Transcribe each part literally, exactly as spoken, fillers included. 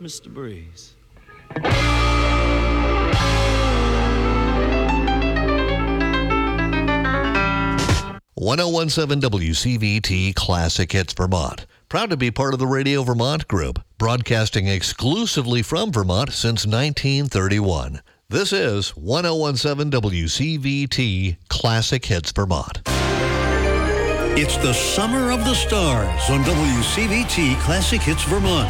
Mister Breeze. one oh one seven W C V T Classic Hits Vermont. Proud to be part of the Radio Vermont Group, broadcasting exclusively from Vermont since nineteen thirty-one. This is one oh one seven W C V T Classic Hits Vermont. It's the Summer of the Stars on W C V T Classic Hits Vermont.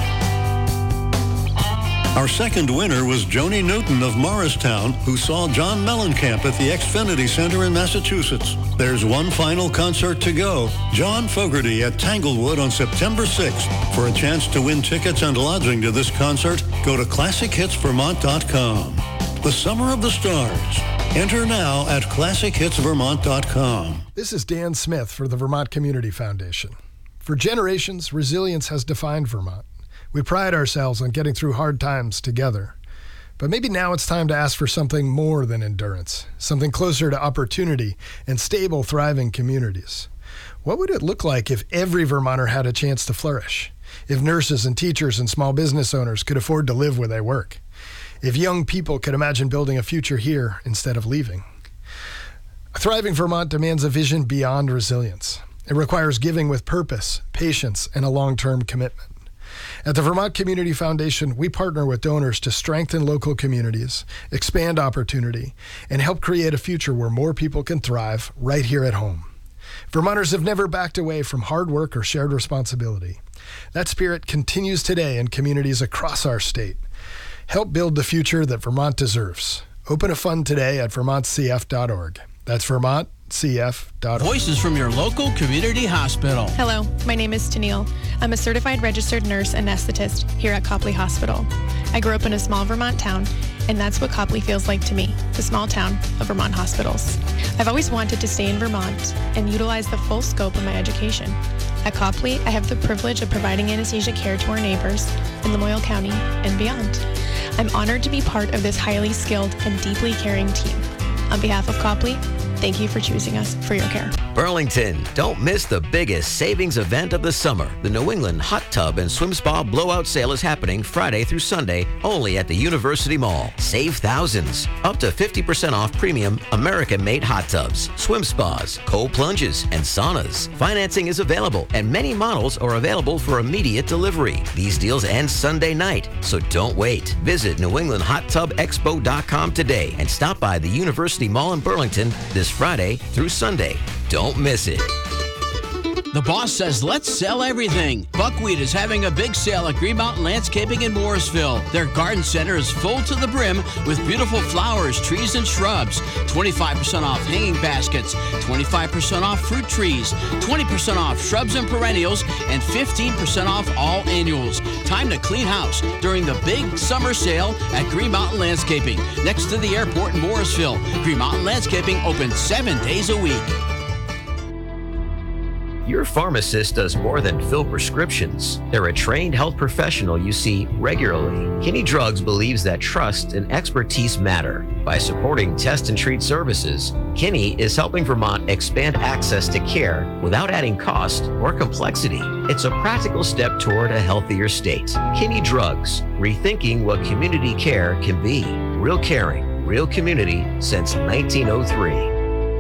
Our second winner was Joni Newton of Morristown, who saw John Mellencamp at the Xfinity Center in Massachusetts. There's one final concert to go. John Fogerty at Tanglewood on September sixth. For a chance to win tickets and lodging to this concert, go to classic hits vermont dot com. The Summer of the Stars. Enter now at classic hits vermont dot com. This is Dan Smith for the Vermont Community Foundation. For generations, resilience has defined Vermont. We pride ourselves on getting through hard times together. But maybe now it's time to ask for something more than endurance, something closer to opportunity and stable, thriving communities. What would it look like if every Vermonter had a chance to flourish? If nurses and teachers and small business owners could afford to live where they work? If young people could imagine building a future here instead of leaving? A thriving Vermont demands a vision beyond resilience. It requires giving with purpose, patience, and a long-term commitment. At the Vermont Community Foundation, we partner with donors to strengthen local communities, expand opportunity, and help create a future where more people can thrive right here at home. Vermonters have never backed away from hard work or shared responsibility. That spirit continues today in communities across our state. Help build the future that Vermont deserves. Open a fund today at vermont c f dot org. That's vermont c f dot org. Voices from your local community hospital. Hello, my name is Tennille. I'm a certified registered nurse anesthetist here at Copley Hospital. I grew up in a small Vermont town, and that's what Copley feels like to me, the small town of Vermont hospitals. I've always wanted to stay in Vermont and utilize the full scope of my education. At Copley, I have the privilege of providing anesthesia care to our neighbors in Lamoille County and beyond. I'm honored to be part of this highly skilled and deeply caring team. On behalf of Copley, thank you for choosing us for your care. Burlington, don't miss the biggest savings event of the summer. The New England Hot Tub and Swim Spa Blowout Sale is happening Friday through Sunday only at the University Mall. Save thousands. Up to fifty percent off premium American-made hot tubs, swim spas, cold plunges, and saunas. Financing is available, and many models are available for immediate delivery. These deals end Sunday night, so don't wait. Visit new england hot tub expo dot com today and stop by the University Mall in Burlington this Friday through Sunday. Don't miss it. The boss says, let's sell everything. Buckwheat is having a big sale at Green Mountain Landscaping in Morrisville. Their garden center is full to the brim with beautiful flowers, trees, and shrubs. twenty-five percent off hanging baskets, twenty-five percent off fruit trees, twenty percent off shrubs and perennials, and fifteen percent off all annuals. Time to clean house during the big summer sale at Green Mountain Landscaping, next to the airport in Morrisville. Green Mountain Landscaping open seven days a week. Your pharmacist does more than fill prescriptions. They're a trained health professional you see regularly. Kinney Drugs believes that trust and expertise matter. By supporting test and treat services, Kinney is helping Vermont expand access to care without adding cost or complexity. It's a practical step toward a healthier state. Kinney Drugs, rethinking what community care can be. Real caring, real community since nineteen oh three.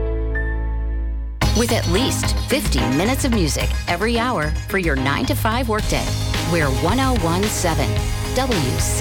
With at least fifty minutes of music every hour for your nine to five workday. We're one oh one seven W C